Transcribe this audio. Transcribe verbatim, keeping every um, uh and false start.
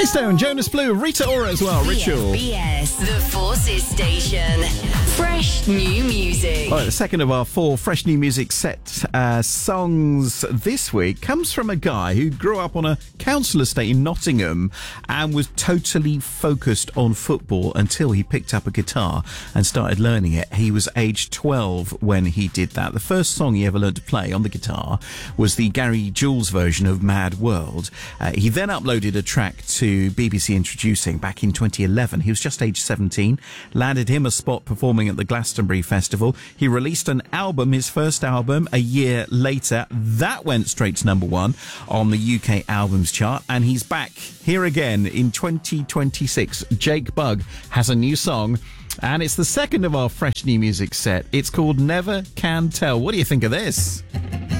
Jay Stone, Jonas Blue, Rita Ora as well, Ritual. B S, the Forces Station. Fresh new music. All right, the second of our four fresh new music set uh, songs this week comes from a guy who grew up on a council estate in Nottingham and was totally focused on football until he picked up a guitar and started learning it. He was aged twelve when he did that. The first song he ever learned to play on the guitar was the Gary Jules version of Mad World. Uh, he then uploaded a track to B B C Introducing back in twenty eleven. He was just aged seventeen, landed him a spot performing at the Glastonbury Festival. He released an album, his first album, a year later. That went straight to number one on the U K albums chart, and he's back here again in twenty twenty-six. Jake Bugg has a new song, and it's the second of our fresh new music set. It's called Never Can Tell. What do you think of this?